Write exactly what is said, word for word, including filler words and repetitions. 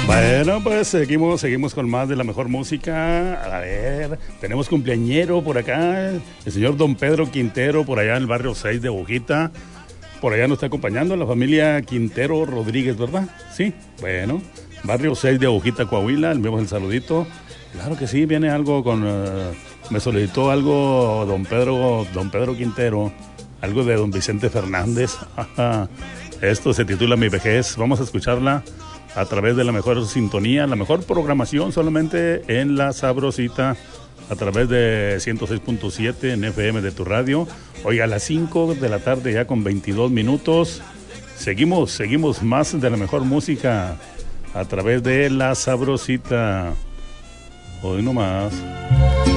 Bueno, pues seguimos, seguimos con más de la mejor música. A ver, tenemos cumpleañero por acá, el señor Don Pedro Quintero, por allá en el barrio seis de Bojita. Por allá nos está acompañando la familia Quintero Rodríguez, ¿verdad? Sí, bueno, barrio seis de Bojita, Coahuila, le enviamos el saludito. Claro que sí, viene algo con... Uh, me solicitó algo don Pedro, don Pedro Quintero, algo de don Vicente Fernández. Esto se titula Mi Vejez. Vamos a escucharla a través de la mejor sintonía, la mejor programación solamente en La Sabrosita, a través de ciento seis punto siete en F M de tu radio. Oiga, a las cinco de la tarde ya con veintidós minutos. Seguimos, seguimos más de la mejor música a través de La Sabrosita. Hoy nomás.